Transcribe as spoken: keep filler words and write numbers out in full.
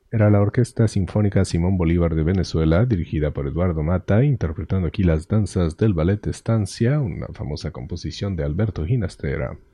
Era la Orquesta Sinfónica Simón Bolívar de Venezuela, dirigida por Eduardo Mata, interpretando aquí las danzas del ballet Estancia, una famosa composición de Alberto Ginastera.